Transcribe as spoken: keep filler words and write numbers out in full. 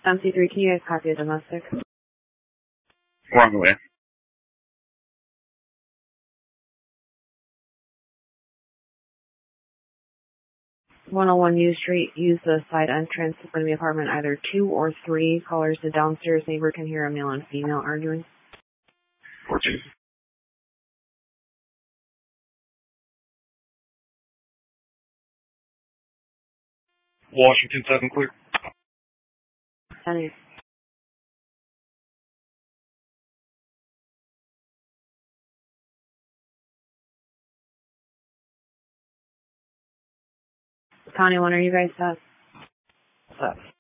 M C three, can you guys copy a domestic? We're on the way. one oh one U Street, use the side entrance for the apartment, either two or three. Callers, the downstairs neighbor can hear a male and female arguing. fourteen. Washington seven clear. ten eight. Connie, when are you guys set? Set.